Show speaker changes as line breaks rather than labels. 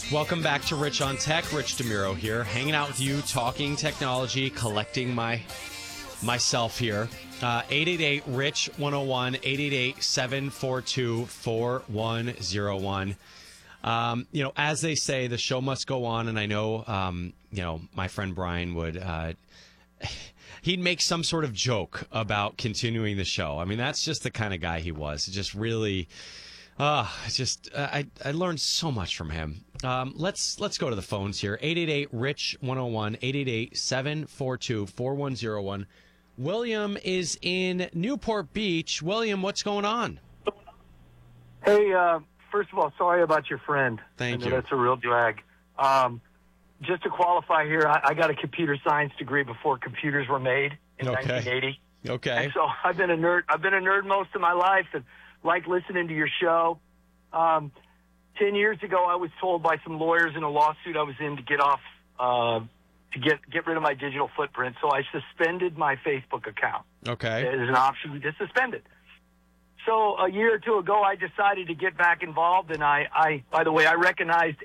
Welcome back to Rich on Tech. Rich DeMuro here, hanging out with you, talking technology, collecting myself here. 888-RICH-101, 888-742-4101. As they say, the show must go on, and I know, my friend Brian would, he'd make some sort of joke about continuing the show. I mean, that's just the kind of guy he was. Just really, I learned so much from him. Let's go to the phones here. 888-RICH-101, 888-742-4101. William is in Newport Beach. William, what's going on?
Hey, first of all, sorry about your friend.
Thank you.
That's a real drag. Just to qualify here, I got a computer science degree before computers were made in 1980.
Okay.
And so I've been a nerd most of my life and like listening to your show. 10 years ago, I was told by some lawyers in a lawsuit I was in to get off, to get rid of my digital footprint. So I suspended my Facebook account.
Okay.
There's an option to suspend it. So a year or two ago, I decided to get back involved, and I by the way, I recognized